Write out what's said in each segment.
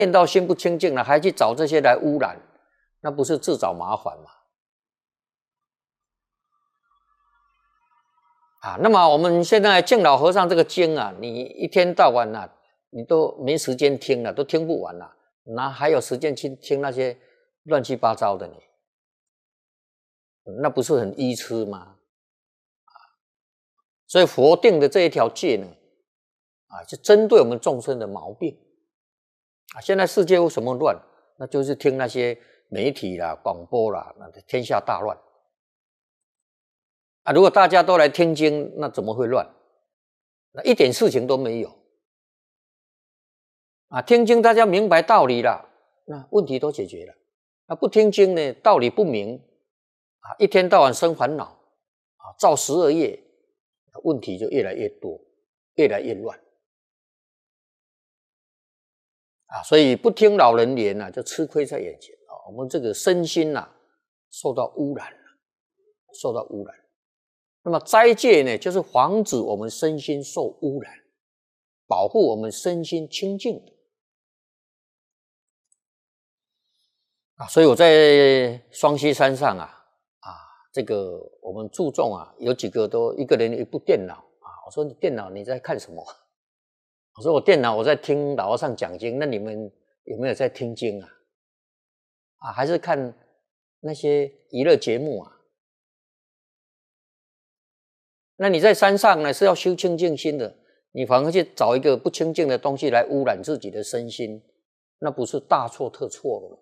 练到心不清净了，还去找这些来污染，那不是自找麻烦吗？那么我们现在敬老和尚这个经啊，你一天到晚啊，你都没时间听了，都听不完了，哪还有时间去听那些乱七八糟的呢？那不是很愚痴吗？所以佛定的这一条戒呢，就针对我们众生的毛病。现在世界为什么乱？那就是听那些媒体啦、广播啦，那天下大乱。如果大家都来听经，那怎么会乱？那一点事情都没有。听经大家明白道理了，那问题都解决了。不听经呢，道理不明，一天到晚生烦恼，造12业，问题就越来越多，越来越乱。所以不听老人言就吃亏在眼前。我们这个身心受到污染了，受到污染。那么斋戒呢，就是防止我们身心受污染，保护我们身心清净。所以我在双溪山上这个我们注重有几个都一个人一部电脑我说你电脑你在看什么？我说我电脑我在听老和尚讲经，那你们有没有在听经还是看那些娱乐节目那你在山上呢是要修清净心的，你反而去找一个不清净的东西来污染自己的身心，那不是大错特错了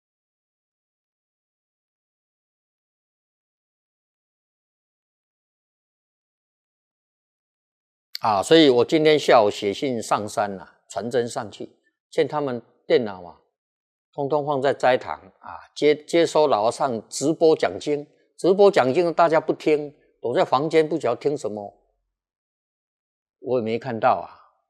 吗？所以我今天下午写信上山传真上去，见他们电脑通通放在斋堂接收老和尚直播讲经，直播讲经大家不听，躲在房间不晓得听什么，我也没看到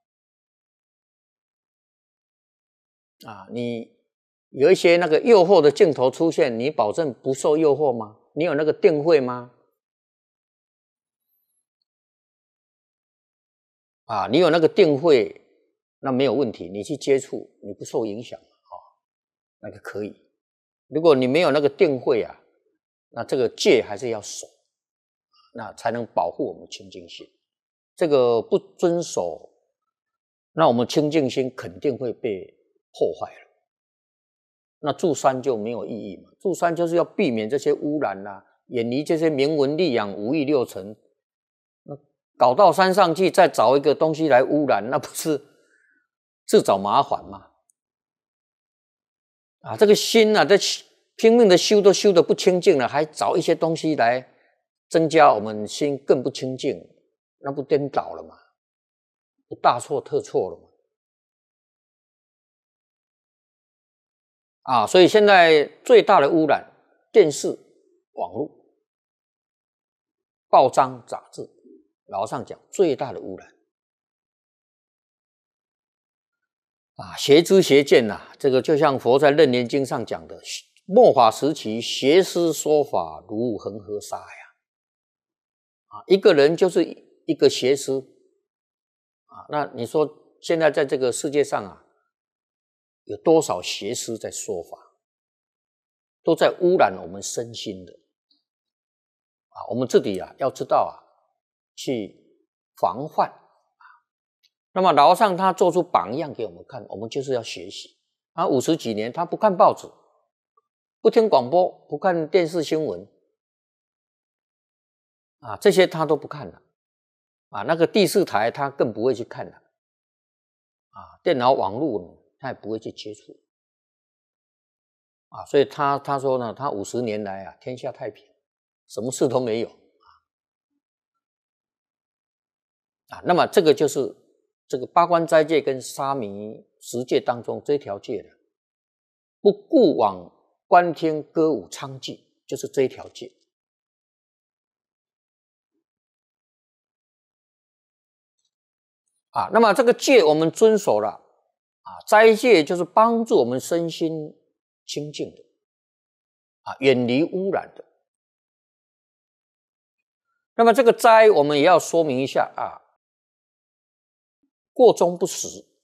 你有一些那个诱惑的镜头出现，你保证不受诱惑吗？你有那个定慧吗？你有那个定慧，那没有问题，你去接触，你不受影响那个可以。如果你没有那个定慧那这个戒还是要守，那才能保护我们清净心。这个不遵守，那我们清净心肯定会被破坏了。那住山就没有意义嘛？住山就是要避免这些污染远离这些名闻利养五欲六尘。那搞到山上去，再找一个东西来污染，那不是自找麻烦吗？这个心在拼命的修都修得不清净了，还找一些东西来增加我们心更不清净，那不颠倒了吗？不大错特错了吗？所以现在最大的污染，电视、网络、报章、杂志，老和尚讲最大的污染邪知邪见这个就像佛在楞严经上讲的，末法时期邪师说法如恒河沙一个人就是一个邪师那你说现在在这个世界上有多少邪师在说法，都在污染我们身心的我们自己要知道去防范那么老和尚他做出榜样给我们看，我们就是要学习50几年他不看报纸，不听广播，不看电视新闻这些他都不看了那个第4台他更不会去看了电脑网络呢他也不会去接触所以他说呢，他50年来天下太平，什么事都没有那么这个就是这个八关斋戒跟沙弥十戒当中这条戒的，不顾往观听歌舞娼妓，就是这一条戒那么这个戒我们遵守了斋戒就是帮助我们身心清净的远离污染的。那么这个斋我们也要说明一下过中不食